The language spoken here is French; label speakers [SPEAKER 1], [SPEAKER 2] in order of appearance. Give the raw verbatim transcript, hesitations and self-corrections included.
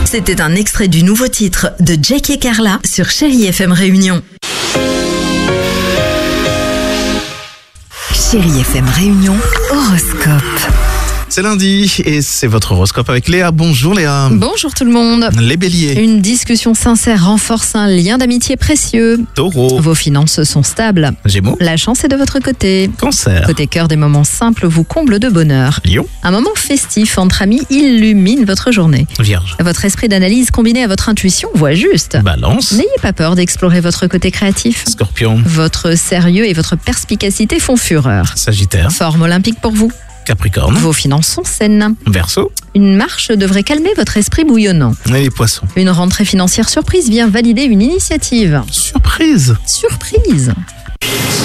[SPEAKER 1] C'était un extrait du nouveau titre de Jake et Carla sur Chérie F M Réunion. Chérie F M Réunion, horoscope.
[SPEAKER 2] C'est lundi et c'est votre horoscope avec Léa. Bonjour Léa.
[SPEAKER 3] Bonjour tout le monde.
[SPEAKER 2] Les béliers.
[SPEAKER 3] Une discussion sincère renforce un lien d'amitié précieux.
[SPEAKER 2] Taureau.
[SPEAKER 3] Vos finances sont stables.
[SPEAKER 2] Gémeaux.
[SPEAKER 3] La chance est de votre côté.
[SPEAKER 2] Cancer.
[SPEAKER 3] Côté cœur, des moments simples vous comblent de bonheur.
[SPEAKER 2] Lion.
[SPEAKER 3] Un moment festif entre amis illumine votre journée.
[SPEAKER 2] Vierge.
[SPEAKER 3] Votre esprit d'analyse combiné à votre intuition voit juste.
[SPEAKER 2] Balance.
[SPEAKER 3] N'ayez pas peur d'explorer votre côté créatif.
[SPEAKER 2] Scorpion.
[SPEAKER 3] Votre sérieux et votre perspicacité font fureur.
[SPEAKER 2] Sagittaire.
[SPEAKER 3] Forme olympique pour vous.
[SPEAKER 2] Capricorne.
[SPEAKER 3] Vos finances sont saines.
[SPEAKER 2] Verseau.
[SPEAKER 3] Une marche devrait calmer votre esprit bouillonnant.
[SPEAKER 2] Et les poissons.
[SPEAKER 3] Une rentrée financière surprise vient valider une initiative.
[SPEAKER 2] Surprise.
[SPEAKER 3] Surprise!